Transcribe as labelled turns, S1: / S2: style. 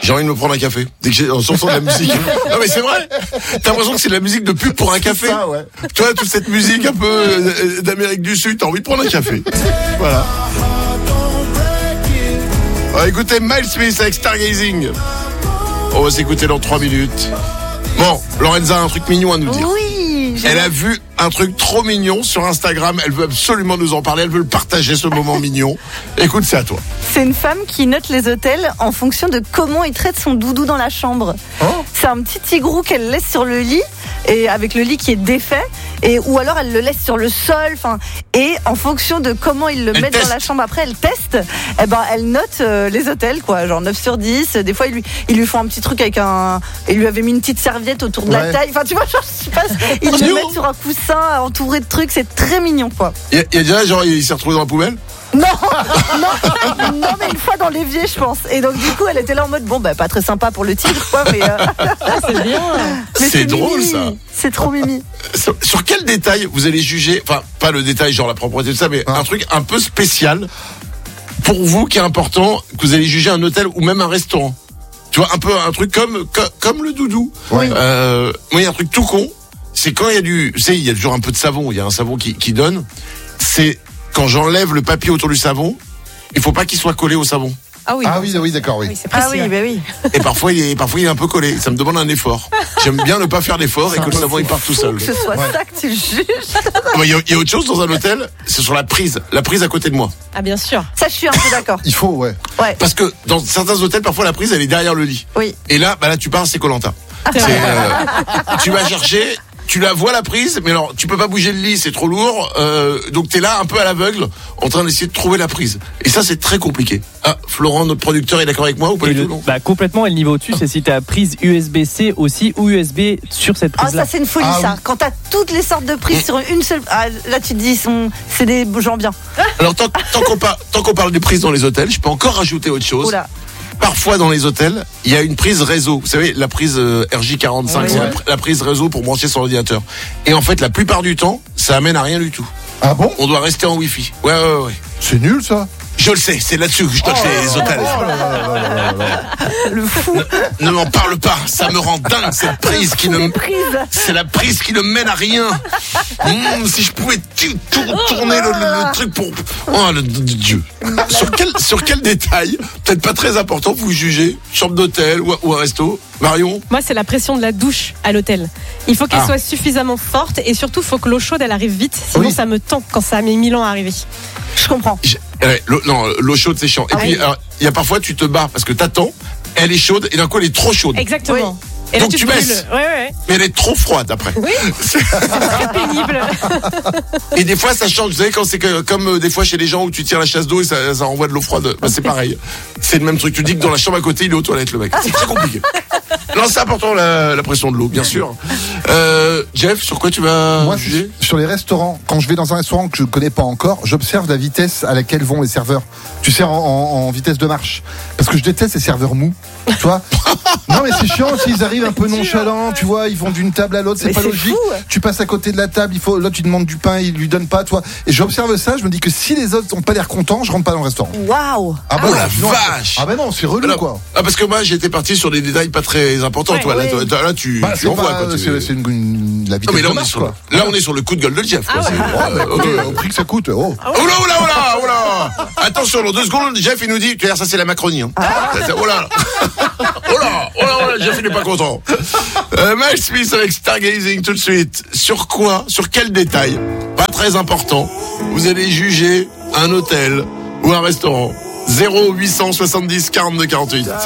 S1: j'ai envie de me prendre un café. Dès que j'ai de la musique. Non mais c'est vrai. T'as l'impression que c'est de la musique de pub pour un café.
S2: Ça, ouais.
S1: Tu vois, toute cette musique un peu d'Amérique du Sud, t'as envie de prendre un café. Voilà. Écoutez Miles Smith avec Stargazing. On va s'écouter dans 3 minutes. Bon, Lorenza a un truc mignon à nous dire.
S3: Oui.
S1: Elle a vu un truc trop mignon sur Instagram. Elle veut absolument nous en parler. Elle veut le partager, ce moment mignon. Écoute, c'est à toi.
S3: C'est une femme qui note les hôtels en fonction de comment il traite son doudou dans la chambre.
S1: Oh.
S3: C'est un petit tigrou qu'elle laisse sur le lit, et avec le lit qui est défait, ou alors elle le laisse sur le sol. Et en fonction de comment il le met dans la chambre après, elle teste. Eh ben, elle note les hôtels, quoi, genre 9 sur 10. Des fois, ils lui font un petit truc avec il lui avait mis une petite serviette autour de la taille. Enfin, tu vois, genre, je sais pas, ils le mettent sur un coussin entouré de trucs. C'est très mignon, quoi.
S1: Il y a déjà, genre, il s'est retrouvé dans la poubelle?
S3: Non, mais une fois dans l'évier, je pense. Et donc, du coup, elle était là en mode, pas très sympa pour le tigre, quoi, mais
S4: c'est bien.
S3: Mais
S1: c'est drôle,
S3: mimi.
S1: ça.
S3: C'est trop mimi.
S1: Sur quel détail vous allez juger, enfin, pas le détail, genre la propreté de ça, mais un truc un peu spécial pour vous qui est important, que vous allez juger un hôtel ou même un restaurant? Tu vois, un peu un truc comme le doudou.
S2: Oui.
S1: Moi, il y a un truc tout con, c'est quand il y a il y a toujours un peu de savon, il y a un savon qui donne, c'est quand j'enlève le papier autour du savon, il faut pas qu'il soit collé au savon.
S4: Ah oui,
S2: d'accord, oui.
S4: C'est précis.
S3: Oui.
S1: Et parfois il est un peu collé. Ça me demande un effort. J'aime bien ne pas faire d'effort et que le savon il parte tout seul.
S3: Que ce soit ça que tu juges.
S1: Il y a autre chose dans un hôtel, c'est sur la prise à côté de moi.
S4: Ah bien sûr.
S3: Ça, je suis un peu d'accord.
S2: Il faut, ouais.
S1: Parce que dans certains hôtels, parfois la prise elle est derrière le lit.
S3: Oui.
S1: Et là, là tu pars, c'est Koh-Lanta. Tu vas chercher. Tu la vois la prise, mais alors tu peux pas bouger le lit, c'est trop lourd, donc t'es là un peu à l'aveugle, en train d'essayer de trouver la prise. Et ça c'est très compliqué. Ah, Florent, notre producteur, est d'accord avec moi ou pas du tout, non?
S5: Complètement. Et le niveau au-dessus, c'est si t'as prise USB-C aussi ou USB sur cette prise-là.
S3: Ça c'est une folie, ça.
S2: Oui.
S3: Quand t'as toutes les sortes de prises sur une seule, là tu te dis, c'est des gens bien.
S1: Alors tant qu'on parle des prises dans les hôtels, je peux encore rajouter autre chose.
S3: Oula.
S1: Parfois dans les hôtels, il y a une prise réseau. Vous savez, la prise RJ45, c'est la prise réseau pour brancher son ordinateur. Et en fait, la plupart du temps, ça amène à rien du tout.
S2: Ah bon?
S1: On doit rester en Wi-Fi. Ouais.
S2: C'est nul, ça.
S1: Je le sais, c'est là-dessus que je note les hôtels.
S3: Le fou.
S1: Ne m'en parle pas, ça me rend dingue cette prise qui ne. C'est la prise qui ne mène à rien. Si je pouvais tourner le truc pour. Oh le Dieu. Sur quel détail, peut-être pas très important, vous jugez, chambre d'hôtel ou un resto? Marion?
S4: Moi, c'est la pression de la douche à l'hôtel. Il faut qu'elle soit suffisamment forte et surtout, il faut que l'eau chaude, elle arrive vite. Sinon, ça me tend quand ça a mis 1000 ans à arriver.
S3: Je comprends.
S1: L'eau chaude, c'est chiant. Et puis, il y a parfois, tu te bats parce que t'attends, elle est chaude et d'un coup, elle est trop chaude.
S4: Exactement.
S3: Oui.
S4: Et là,
S1: donc tu baisses.
S4: Ouais.
S1: Mais elle est trop froide après.
S4: Oui. C'est très pénible.
S1: Et des fois ça change, vous savez, quand c'est comme des fois chez les gens où tu tires la chasse d'eau et ça envoie de l'eau froide, c'est pareil. C'est le même truc, tu dis que dans la chambre à côté il est aux toilettes le mec. C'est très compliqué. Non, c'est important la pression de l'eau, bien sûr. Jeff, sur quoi tu vas juger?
S2: Sur les restaurants, quand je vais dans un restaurant que je ne connais pas encore, j'observe la vitesse à laquelle vont les serveurs. Tu sais, en vitesse de marche. Parce que je déteste les serveurs mous. Tu vois? Non mais c'est chiant, s'ils arrivent un peu nonchalants, tu vois, ils vont d'une table à l'autre, c'est pas logique. Fou. Tu passes à côté de la table, l'autre tu demandes du pain, il lui donne pas, toi. Et j'observe ça, je me dis que si les autres ont pas l'air contents, je rentre pas dans le restaurant.
S3: Waouh.
S2: Ah
S1: oh la vache.
S2: Ah ben non, c'est relou quoi.
S1: Ah parce que moi j'étais parti sur des détails pas très importants, toi. Là tu envoies quoi.
S2: C'est la vitesse de marche quoi.
S1: Là on est sur le coup de gueule de Jeff.
S2: Au prix que ça coûte. Oh
S1: là. Attention, dans 2 secondes, Jeff il nous dit, tu vois, ça c'est la Macronie. Oh là. Jeff il n'est pas content. Miles Smith avec Stargazing tout de suite. Sur quel détail, pas très important, vous allez juger un hôtel ou un restaurant? 0870 42 48.